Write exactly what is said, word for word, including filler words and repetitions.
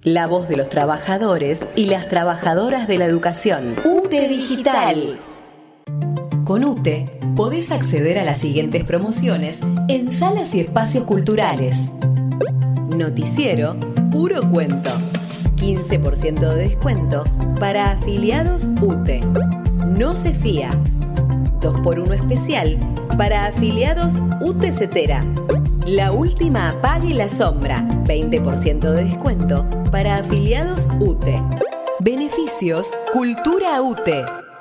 La voz de los trabajadores y las trabajadoras de la educación. U T E Digital. Con U T E podés acceder a las siguientes promociones en salas y espacios culturales. Noticiero Puro Cuento. quince por ciento de descuento para afiliados U T E. No se fía. dos por uno especial para afiliados U T E Cetera. La última apague la sombra. veinte por ciento de descuento para afiliados U T E. Beneficios Cultura U T E.